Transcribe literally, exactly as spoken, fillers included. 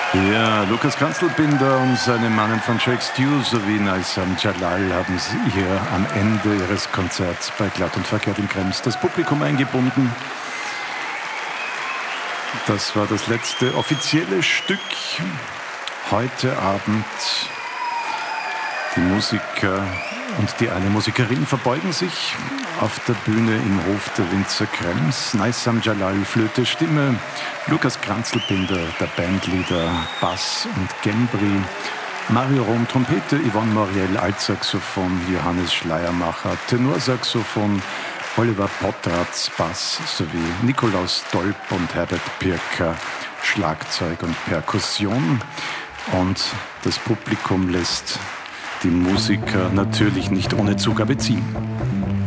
Ja, Lukas Kanzelbinder und seine Mannen von Shake Stew sowie Naisam Jalal haben sie hier am Ende ihres Konzerts bei Glatt und Verkehrt in Krems das Publikum eingebunden. Das war das letzte offizielle Stück heute Abend. Die Musiker und die eine Musikerin verbeugen sich auf der Bühne im Hof der Winzer Krems. Naisam Jalal, Flöte, Stimme, Lukas Kanzelbinder, der Bandleader, Bass und Gembri, Mario Rom, Trompete, Yvonne Moriel, Altsaxophon, Johannes Schleiermacher, Tenorsaxophon, Oliver Pottratz, Bass sowie Nikolaus Dolp und Herbert Pirker, Schlagzeug und Perkussion. Und das Publikum lässt die Musiker natürlich nicht ohne Zugabe ziehen.